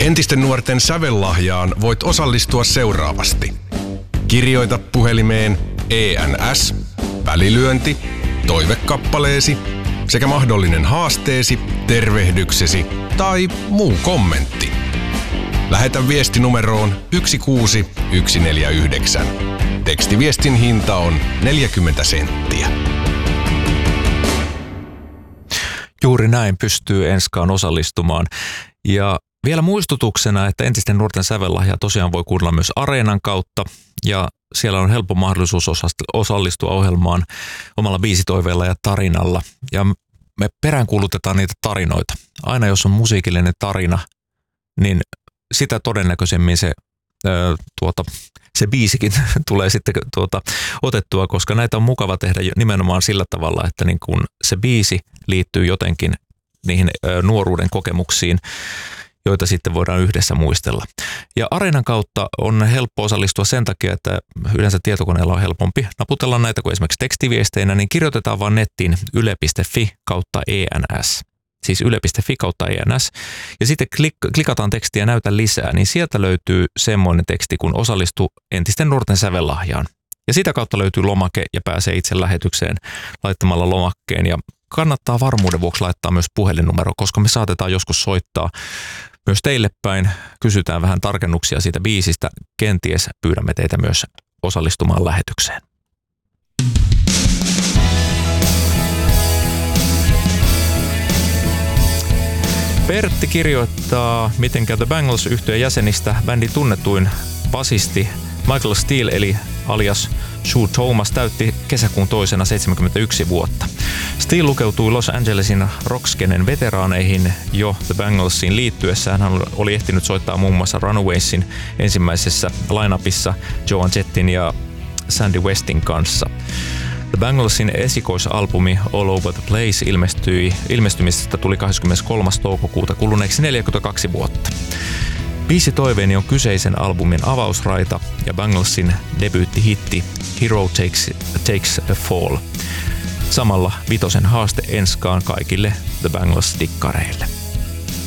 Entisten nuorten sävellahjaan voit osallistua seuraavasti. Kirjoita puhelimeen ENS, välilyönti, toivekappaleesi sekä mahdollinen haasteesi, tervehdyksesi tai muu kommentti. Lähetä viesti numeroon 16149. Tekstiviestin hinta on 40 senttiä. Juuri näin pystyy Enskaan osallistumaan. Ja vielä muistutuksena, että entisten nuorten sävellahjaa tosiaan voi kuunnella myös Areenan kautta. Ja siellä on helppo mahdollisuus osallistua ohjelmaan omalla biisitoiveella ja tarinalla. Ja me peräänkuulutetaan niitä tarinoita. Aina jos on musiikillinen tarina, niin sitä todennäköisemmin se biisikin tulee sitten otettua, koska näitä on mukava tehdä nimenomaan sillä tavalla, että niin kun se biisi liittyy jotenkin niihin nuoruuden kokemuksiin, joita sitten voidaan yhdessä muistella. Ja Areenan kautta on helppo osallistua sen takia, että yleensä tietokoneella on helpompi naputella näitä kuin esimerkiksi tekstiviesteinä, niin kirjoitetaan vaan nettiin yle.fi/ENS. Siis yle.fi/ENS, ja sitten klikataan tekstiä näytä lisää, niin sieltä löytyy semmoinen teksti, kun osallistuu entisten nuorten sävellahjaan. Ja sitä kautta löytyy lomake ja pääsee itse lähetykseen laittamalla lomakkeen. Ja kannattaa varmuuden vuoksi laittaa myös puhelinnumero, koska me saatetaan joskus soittaa myös teille päin. Kysytään vähän tarkennuksia siitä biisistä. Kenties pyydämme teitä myös osallistumaan lähetykseen. Pertti kirjoittaa, mitenkä The Bangles-yhtyeen jäsenistä bändin tunnetuin basisti Michael Steele eli alias Sue Thomas täytti kesäkuun 2. 71 vuotta. Steele lukeutui Los Angelesin rockskenen veteraaneihin jo The Banglesiin liittyessään. Hän oli ehtinyt soittaa muun muassa Runawaysin ensimmäisessä line-upissa Joan Jettin ja Sandy Westin kanssa. The Banglesin esikoisalbumi All Over the Place ilmestymisestä tuli 23. toukokuuta kuluneeksi 42 vuotta. Biisi toiveeni on kyseisen albumin avausraita ja Banglesin debyyttihitti Hero Takes a Fall. Samalla vitosen haaste Enskaan kaikille The Bangles-dikkareille.